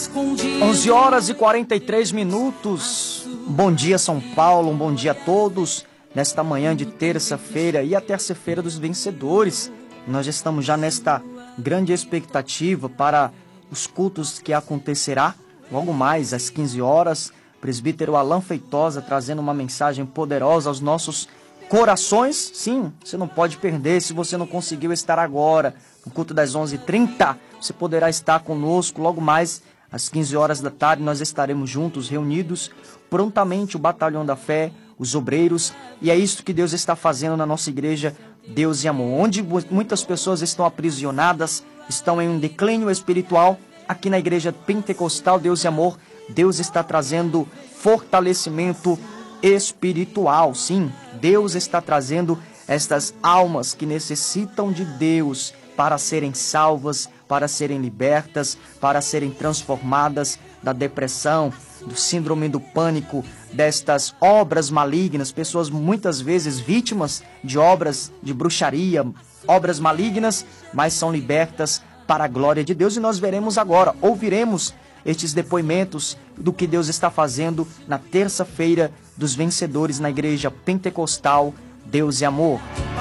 11 horas e 43 minutos. Bom dia, São Paulo, um bom dia a todos. Nesta manhã de terça-feira e a terça-feira dos vencedores, nós estamos já nesta grande expectativa para os cultos que acontecerá logo mais às 15 horas. Presbítero Alan Feitosa trazendo uma mensagem poderosa aos nossos corações. Sim, você não pode perder. Se você não conseguiu estar agora no culto das 11h30, você poderá estar conosco logo mais às 15 horas da tarde. Nós estaremos juntos, reunidos, prontamente o Batalhão da Fé, os obreiros, e é isso que Deus está fazendo na nossa igreja Deus e Amor, onde muitas pessoas estão aprisionadas, estão em um declínio espiritual. Aqui na igreja pentecostal Deus e Amor, Deus está trazendo fortalecimento espiritual. Sim, Deus está trazendo estas almas que necessitam de Deus para serem salvas, para serem libertas, para serem transformadas da depressão, do síndrome do pânico, destas obras malignas, pessoas muitas vezes vítimas de obras de bruxaria, obras malignas, mas são libertas para a glória de Deus. E nós veremos agora, ouviremos estes depoimentos do que Deus está fazendo na terça-feira dos vencedores na igreja pentecostal Deus e Amor.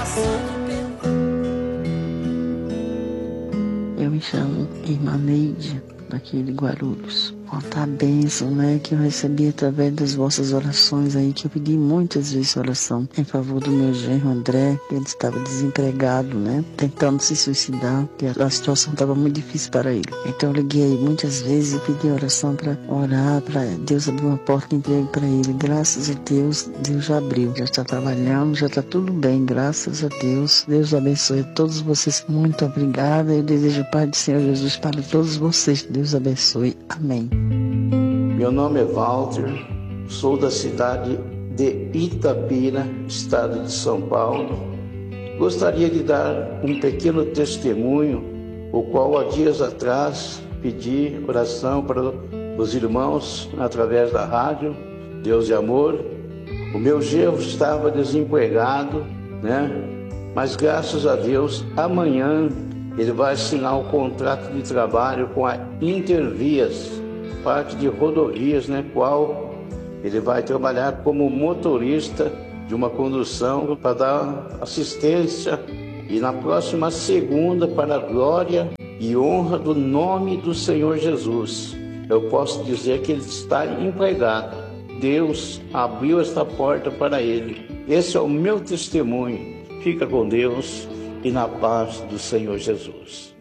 Eu me chamo Irmã Neide, daqui de Guarulhos. Conta a bênção, né, que eu recebi através das vossas orações aí, que eu pedi muitas vezes oração em favor do meu genro André, que ele estava desempregado, né, tentando se suicidar, que a situação estava muito difícil para ele. Então eu liguei muitas vezes e pedi oração para orar, para Deus abrir uma porta de emprego para ele. Graças a Deus, Deus já abriu, já está trabalhando, já está tudo bem, graças a Deus. Deus abençoe a todos vocês. Muito obrigada. Eu desejo a paz do Senhor Jesus para todos vocês. Deus abençoe. Amém. Meu nome é Walter, sou da cidade de Itapira, estado de São Paulo. Gostaria de dar um pequeno testemunho, o qual há dias atrás pedi oração para os irmãos através da rádio Deus e Amor. O meu genro estava desempregado, né? Mas graças a Deus, amanhã ele vai assinar um contrato de trabalho com a Intervias, parte de rodovias, né, qual ele vai trabalhar como motorista de uma condução para dar assistência, e na próxima segunda, para a glória e honra do nome do Senhor Jesus, eu posso dizer que ele está empregado. Deus abriu esta porta para ele. Esse é o meu testemunho. Fica com Deus e na paz do Senhor Jesus.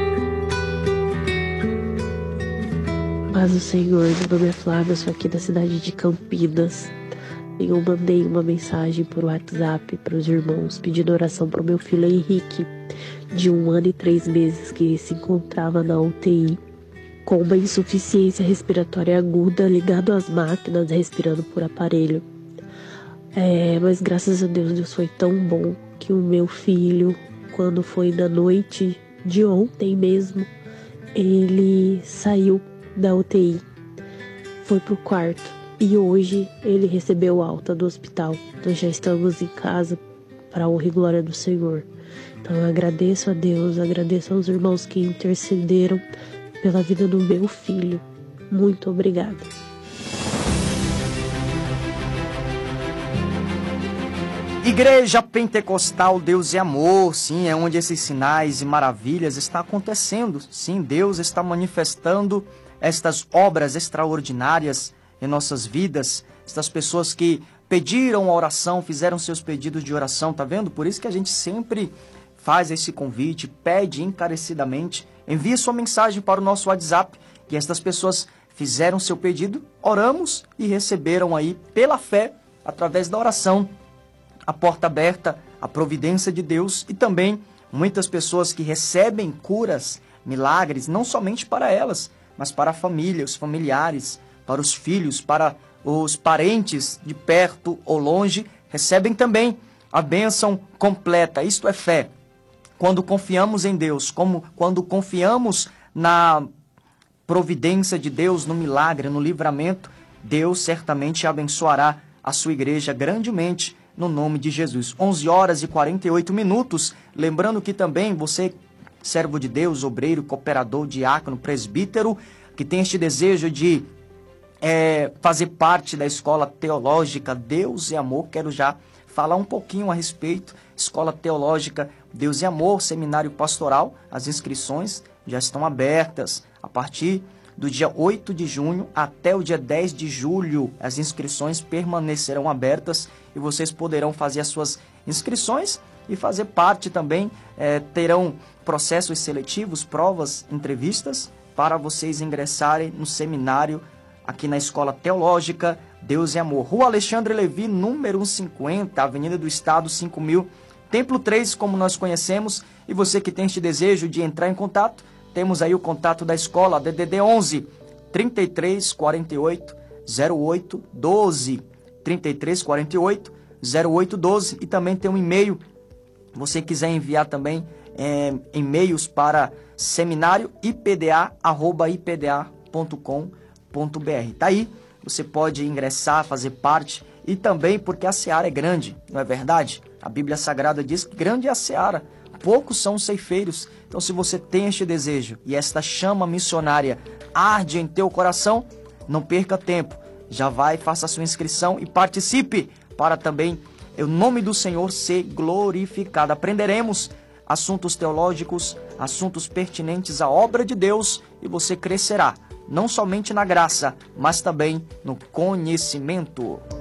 Paz do Senhor, meu nome é Flávia, sou aqui da cidade de Campinas. Eu mandei uma mensagem por WhatsApp para os irmãos pedindo oração para o meu filho Henrique, de 1 ano e 3 meses, que se encontrava na UTI com uma insuficiência respiratória aguda, ligado às máquinas, respirando por aparelho. Mas graças a Deus, Deus foi tão bom que o meu filho, quando foi na noite de ontem mesmo, ele saiu da UTI, foi pro quarto e hoje ele recebeu alta do hospital. Nós já estamos em casa para a honra e glória do Senhor. Então eu agradeço a Deus, agradeço aos irmãos que intercederam pela vida do meu filho. Muito obrigada. Igreja Pentecostal Deus e Amor, sim, é onde esses sinais e maravilhas estão acontecendo. Sim, Deus está manifestando estas obras extraordinárias em nossas vidas. Estas pessoas que pediram a oração, fizeram seus pedidos de oração, tá vendo? Por isso que a gente sempre faz esse convite, pede encarecidamente, envie sua mensagem para o nosso WhatsApp, que estas pessoas fizeram seu pedido, oramos e receberam aí pela fé, através da oração, a porta aberta, a providência de Deus, e também muitas pessoas que recebem curas, milagres, não somente para elas, mas para a família, os familiares, para os filhos, para os parentes de perto ou longe, recebem também a bênção completa. Isto é fé. Quando confiamos em Deus, quando confiamos na providência de Deus, no milagre, no livramento, Deus certamente abençoará a sua igreja grandemente, no nome de Jesus. 11 horas e 48 minutos. Lembrando que também você, servo de Deus, obreiro, cooperador, diácono, presbítero, que tem este desejo de fazer parte da Escola Teológica Deus e Amor, quero já falar um pouquinho a respeito. Escola Teológica Deus e Amor, Seminário Pastoral, as inscrições já estão abertas a partir do dia 8 de junho até o dia 10 de julho. As inscrições permanecerão abertas e vocês poderão fazer as suas inscrições e fazer parte também. Terão processos seletivos, provas, entrevistas para vocês ingressarem no seminário aqui na Escola Teológica Deus e Amor. Rua Alexandre Levi, número 150, Avenida do Estado, 5.000, Templo 3, como nós conhecemos. E você que tem este desejo de entrar em contato, temos aí o contato da escola, DDD 11 33 48 08 12, 33 48 08 12, e também tem um e-mail. Você quiser enviar também e-mails para seminarioipda@ipda.com.br. Tá aí, você pode ingressar, fazer parte, e também porque a seara é grande, não é verdade? A Bíblia Sagrada diz que grande é a seara, poucos são os ceifeiros. Então, se você tem este desejo e esta chama missionária arde em teu coração, não perca tempo. Já vai, faça a sua inscrição e participe para também o nome do Senhor ser glorificado. Aprenderemos assuntos teológicos, assuntos pertinentes à obra de Deus, e você crescerá, não somente na graça, mas também no conhecimento.